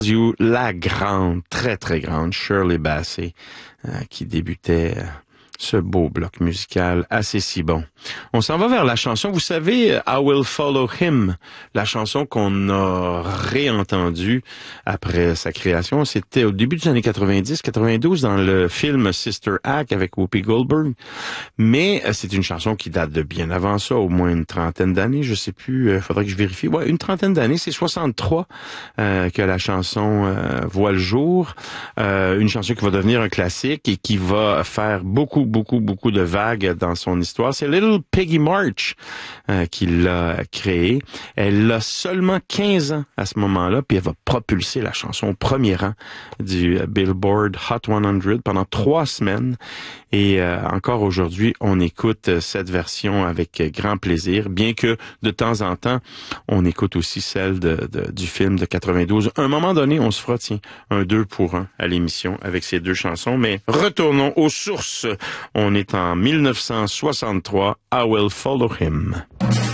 La grande, très très grande Shirley Bassey qui débutait ce beau bloc musical assez si bon. On s'en va vers la chanson, vous savez, I Will Follow Him, la chanson qu'on a réentendue après sa création. C'était au début des années 90-92 dans le film Sister Act avec Whoopi Goldberg. Mais c'est une chanson qui date de bien avant ça, au moins une trentaine d'années, je sais plus, faudrait que je vérifie. Ouais, une trentaine d'années, c'est 63 que la chanson voit le jour. Une chanson qui va devenir un classique et qui va faire beaucoup de vagues dans son histoire. C'est Little Peggy March qui l'a créée. Elle a seulement 15 ans à ce moment-là, puis elle va propulser la chanson au premier rang du Billboard Hot 100 pendant 3 semaines. Et encore aujourd'hui, on écoute cette version avec grand plaisir, bien que de temps en temps, on écoute aussi celle du film de 92. À un moment donné, on se fera, tiens, un 2 pour 1 à l'émission avec ces deux chansons. Mais retournons aux sources. On est en 1963. I Will Follow Him.